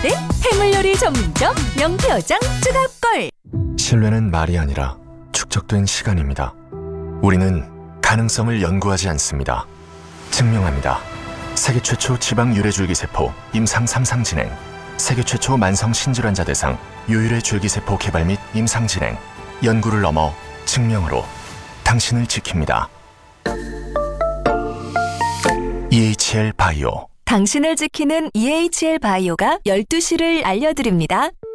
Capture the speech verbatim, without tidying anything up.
때 해물요리 전문점 명태어장 뜨갑걸. 신뢰는 말이 아니라 축적된 시간입니다. 우리는 가능성을 연구하지 않습니다. 증명합니다. 세계 최초 지방 유래줄기세포 임상 삼 상 진행, 세계 최초 만성 신질환자 대상 유일의 줄기세포 개발 및 임상 진행, 연구를 넘어 증명으로 당신을 지킵니다. 이에이치엘 바이오. 당신을 지키는 이에이치엘 바이오가 열두 시를 알려드립니다.